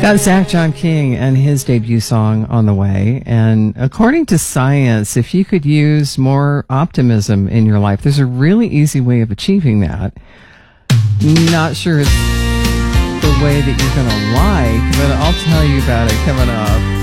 Got Zach John King and his debut song on the way. And according to science, if you could use more optimism in your life, there's a really easy way of achieving that. Not sure it's the way that you're going to like, but I'll tell you about it coming up.